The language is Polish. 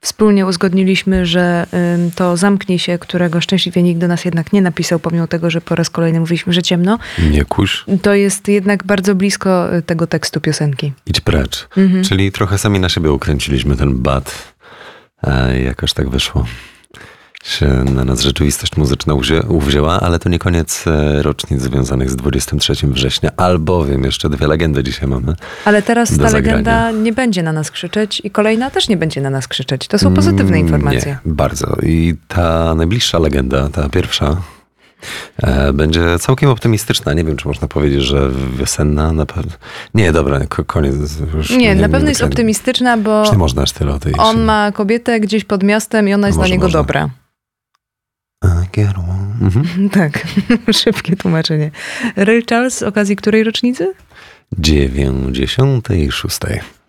wspólnie uzgodniliśmy, że to Zamknij się, którego szczęśliwie nikt do nas jednak nie napisał, pomimo tego, że po raz kolejny mówiliśmy, że ciemno. Nie kuś. To jest jednak bardzo blisko tego tekstu piosenki. Idź precz. Czyli trochę sami na siebie ukręciliśmy ten bat. Jakoś tak wyszło. Się na nas rzeczywistość muzyczna uwzięła, ale to nie koniec rocznic związanych z 23 września, albowiem jeszcze 2 legendy dzisiaj mamy. Ale teraz ta legenda nie będzie na nas krzyczeć i kolejna też nie będzie na nas krzyczeć. To są pozytywne informacje. Nie, bardzo. I ta najbliższa legenda, ta pierwsza, będzie całkiem optymistyczna. Nie wiem, czy można powiedzieć, że wiosenna na pewno. Nie, dobra, koniec. Już nie, na pewno jest optymistyczna, bo już nie można aż tyle o tej on ma kobietę gdzieś pod miastem i ona jest dla niego dobra. Tak, szybkie tłumaczenie. Ray Charles z okazji której rocznicy? 96.